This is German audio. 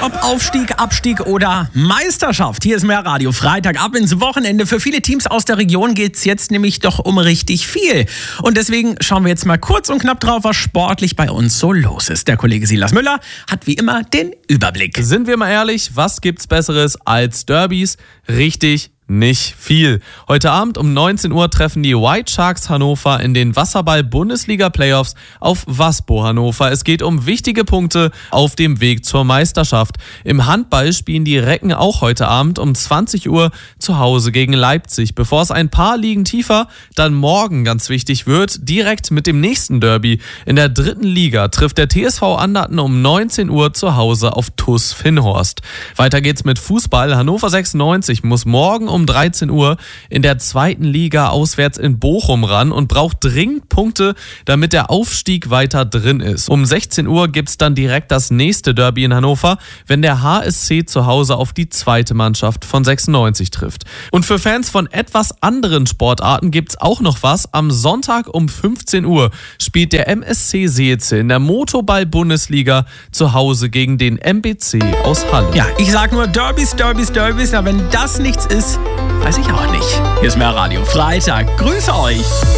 Ob Aufstieg, Abstieg oder Meisterschaft. Hier ist mehr Radio. Freitag ab ins Wochenende. Für viele Teams aus der Region geht es jetzt nämlich doch um richtig viel. Und deswegen schauen wir jetzt mal kurz und knapp drauf, was sportlich bei uns so los ist. Der Kollege Silas Müller hat wie immer den Überblick. Sind wir mal ehrlich, was gibt's Besseres als Derbys? Richtig, nicht viel. Heute Abend um 19 Uhr treffen die White Sharks Hannover in den Wasserball-Bundesliga-Playoffs auf Waspo Hannover. Es geht um wichtige Punkte auf dem Weg zur Meisterschaft. Im Handball spielen die Recken auch heute Abend um 20 Uhr zu Hause gegen Leipzig. Bevor es ein paar Ligen tiefer, dann morgen ganz wichtig wird, direkt mit dem nächsten Derby. In der 3. Liga trifft der TSV Anderten um 19 Uhr zu Hause auf TuS Finnhorst. Weiter geht's mit Fußball. Hannover 96 muss morgen um 13 Uhr in der 2. Liga auswärts in Bochum ran und braucht dringend Punkte, damit der Aufstieg weiter drin ist. Um 16 Uhr gibt's dann direkt das nächste Derby in Hannover, wenn der HSC zu Hause auf die zweite Mannschaft von 96 trifft. Und für Fans von etwas anderen Sportarten gibt's auch noch was. Am Sonntag um 15 Uhr spielt der MSC Seelze in der Motorball-Bundesliga zu Hause gegen den MBC aus Halle. Ja, ich sag nur Derbys. Na, wenn das nichts ist, weiß ich auch nicht. Hier ist mehr Radio. Freitag. Grüße euch.